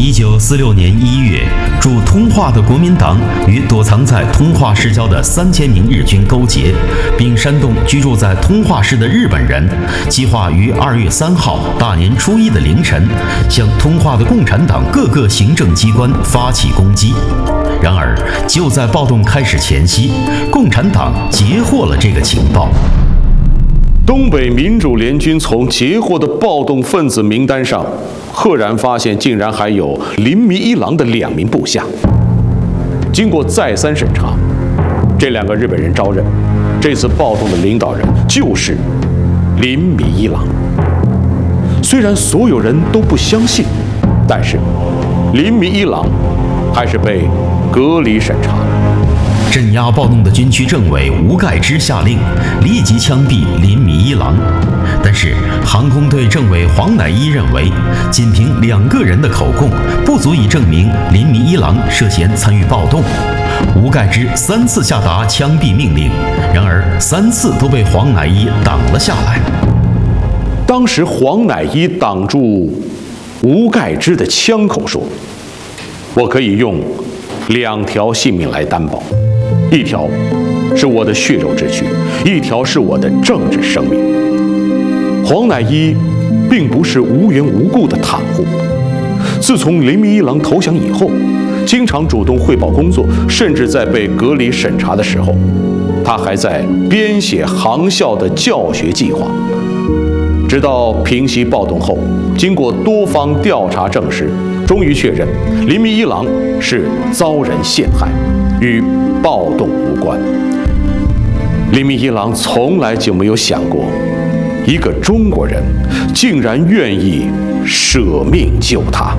1946年1月，驻通化的国民党与躲藏在通化市郊的3000名日军勾结，并煽动居住在通化市的日本人，计划于2月3号大年初1的凌晨，向通化的共产党各个行政机关发起攻击。然而，就在暴动开始前夕，共产党截获了这个情报。 东北民主联军从截获的暴动分子名单上，赫然发现竟然还有林弥一郎的2名部下。经过再三审查，这2个日本人招认，这次暴动的领导人就是林弥一郎。虽然所有人都不相信，但是林弥一郎还是被隔离审查了。 镇压暴动的军区政委吴盖之下令立即枪毙林弥一郎，但是航空队政委黄乃一认为，仅凭2个人的口供不足以证明林弥一郎涉嫌参与暴动。吴盖之3次下达枪毙命令，然而3次都被黄乃一挡了下来。 当时黄乃一挡住吴盖之的枪口说：“我可以用2条性命来担保。1条是我的血肉之躯，1条是我的政治生命。”黄乃一并不是无缘无故的袒护。自从林弥一郎投降以后，经常主动汇报工作，甚至在被隔离审查的时候，他还在编写航校的教学计划。直到平息暴动后，经过多方调查证实，终于确认林弥一郎是遭人陷害，与暴动无关。林弥一郎从来就没有想过，一个中国人竟然愿意舍命救他。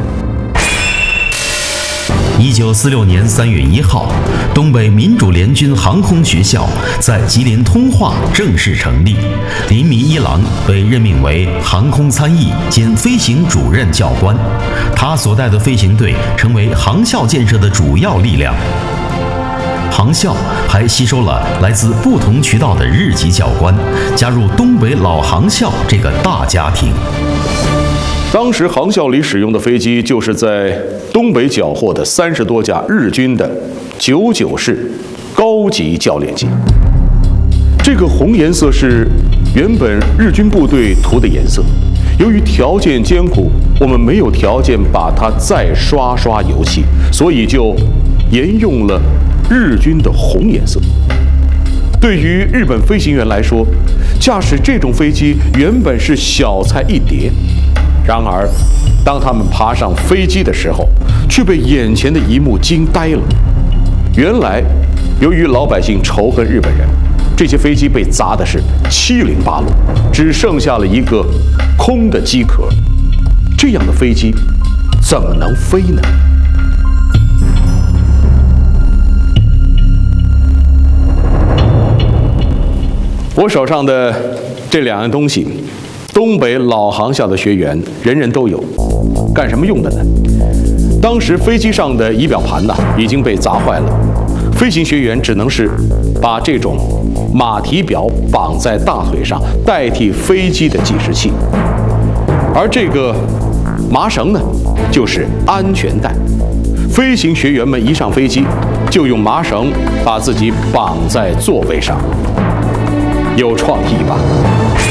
1946年3月1号，东北民主联军航空学校在吉林通化正式成立，林弥一郎被任命为航空参议兼飞行主任教官，他所带的飞行队成为航校建设的主要力量。航校还吸收了来自不同渠道的日籍教官，加入东北老航校这个大家庭。 当时航校里使用的飞机就是在东北缴获的30多架日军的99式高级教练机。这个红颜色是原本日军部队涂的颜色，由于条件艰苦，我们没有条件把它再刷油漆，所以就沿用了日军的红颜色。对于日本飞行员来说，驾驶这种飞机原本是小菜一碟。然而，当他们爬上飞机的时候，却被眼前的一幕惊呆了。原来，由于老百姓仇恨日本人，这些飞机被砸的是七零八落，只剩下了一个空的机壳。这样的飞机怎么能飞呢？我手上的这2样东西，东北老航校的学员人人都有，干什么用的呢？当时飞机上的仪表盘已经被砸坏了，飞行学员只能是把这种马蹄表绑在大腿上，代替飞机的计时器。而这个麻绳呢，就是安全带。飞行学员们一上飞机，就用麻绳把自己绑在座位上，有创意吧？